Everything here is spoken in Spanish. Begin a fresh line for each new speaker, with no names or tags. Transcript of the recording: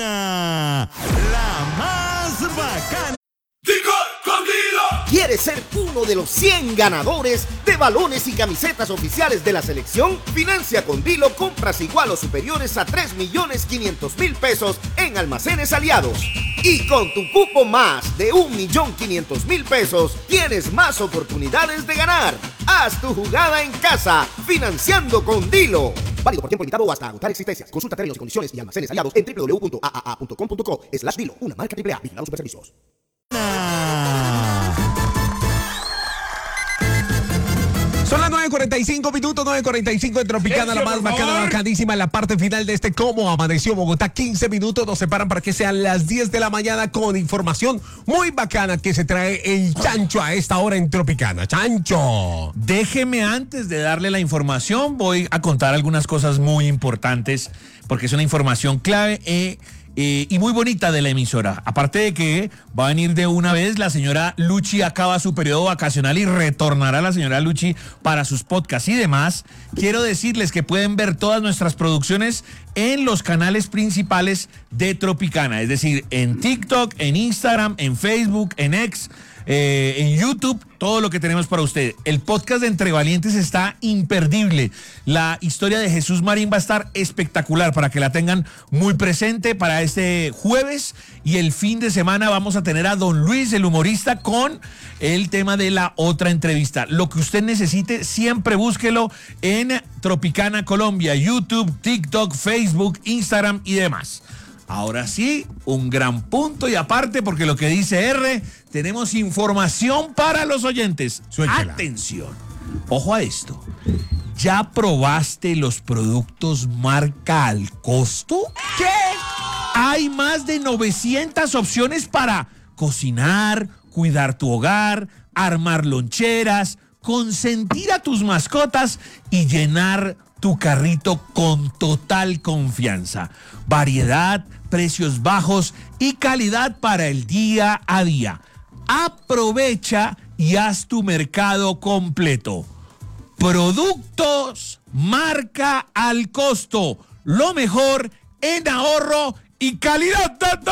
La más bacana.
¿Quieres ser uno de los 100 ganadores de balones y camisetas oficiales de la selección? Financia con Dilo compras igual o superiores a 3.500.000 pesos en Almacenes Aliados. Y con tu cupo más de 1.500.000 pesos, tienes más oportunidades de ganar. Haz tu jugada en casa, financiando con Dilo. Válido por tiempo limitado o hasta agotar existencias. Consulta términos y condiciones y almacenes aliados en www.aaa.com.co/Dilo. Una marca AAA. Vigilados Superservicios.
Son las 9:45 minutos, 9:45 en Tropicana, la más bacana, bacadísima, en la parte final de este Cómo Amaneció Bogotá. 15 minutos nos separan para que sean las 10 de la mañana con información muy bacana que se trae el Chancho a esta hora en Tropicana. ¡Chancho!
Déjeme, antes de darle la información, voy a contar algunas cosas muy importantes, porque es una información clave y muy bonita de la emisora. Aparte de que va a venir de una vez, la señora Luchi acaba su periodo vacacional y retornará la señora Luchi para sus podcasts y demás. Quiero decirles que pueden ver todas nuestras producciones en los canales principales de Tropicana, es decir, en TikTok, en Instagram, en Facebook, en X, en YouTube, todo lo que tenemos para usted. El podcast de Entre Valientes está imperdible. La historia de Jesús Marín va a estar espectacular para que la tengan muy presente para este jueves, y el fin de semana vamos a tener a Don Luis, el humorista, con el tema de la otra entrevista. Lo que usted necesite, siempre búsquelo en Tropicana Colombia, YouTube, TikTok, Facebook, Instagram y demás. Ahora sí, un gran punto y aparte, porque lo que dice R, tenemos información para los oyentes.
Suéltela.
Atención, ojo a esto. ¿Ya probaste los productos marca al costo? ¿Qué? Hay más de 900 opciones para cocinar, cuidar tu hogar, armar loncheras, consentir a tus mascotas y llenar tu carrito con total confianza. Variedad, precios bajos y calidad para el día a día. Aprovecha y haz tu mercado completo. Productos marca al costo. Lo mejor en ahorro y calidad.